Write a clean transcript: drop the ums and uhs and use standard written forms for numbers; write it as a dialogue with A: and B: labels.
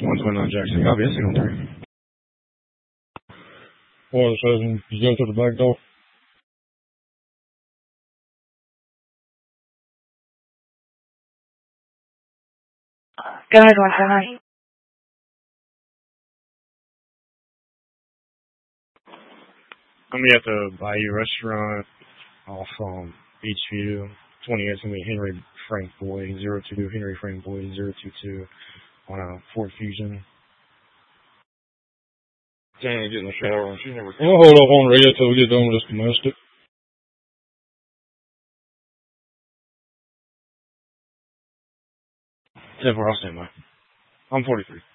A: 129 Jackson. Copy. That's on 3.
B: Order 7, you go to the back door.
C: Go ahead, 179.
A: I'm gonna be at the Bayou Restaurant off Beachview. 28 is gonna be Henry Frank Boyd 022 Henry Frank Boyd 022 on Fort Fusion. Jenny get in the shower and she's never.
B: We'll hold off on radio till we get done with this domestic.
A: 10-4, I'll stand by. I'm 43.